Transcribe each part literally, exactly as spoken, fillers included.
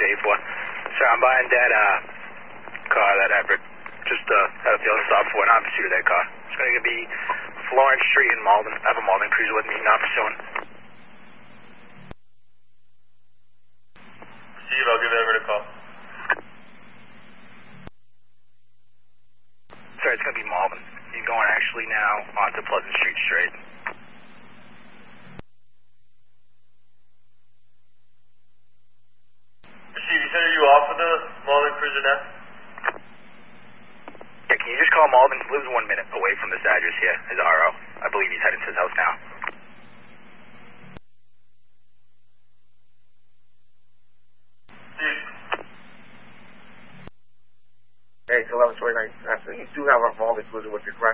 paid for. Sir, I'm buying that uh, car that Everett just uh, had a field stop for, not in pursuit of that car. It's going to be Florence Street in Malden. I have a Malden cruiser with me, not pursuing. Steve, I'll give Everett a call. Sir, it's going to be Malden. He's going actually now onto Pleasant Street straight. Steve, you said are you off of the Malden cruiser now? Yeah, can you just call Malden? He lives one minute away from this address here, his R O. I believe he's heading to his house now. Steve. Hey, it's eleven twenty-nine. Actually, you do have a Malden cruiser with you, correct?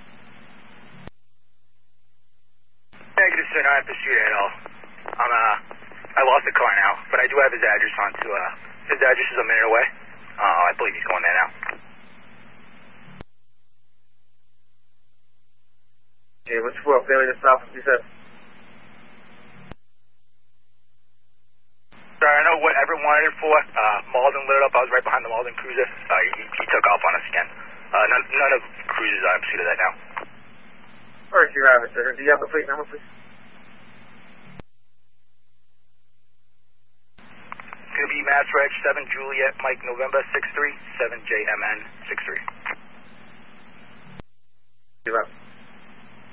Negative, sir, not in pursuit at all. I'm, uh, I lost the car now, but I do have his address on to, uh, his address is a minute away. Uh, I believe he's going there now. Okay, what's for a family to stop, you said? Sir, I know what Everett wanted it for. Uh, Malden lit it up. I was right behind the Malden cruiser. Uh, he, he took off on us again. Uh, none, none of the cruisers are in pursuit of that now. Alright, you have it, sir. Do you have the plate number, please? It's going to be Mass Reg seven Juliet Mike November six three seven J M N six three. You have it.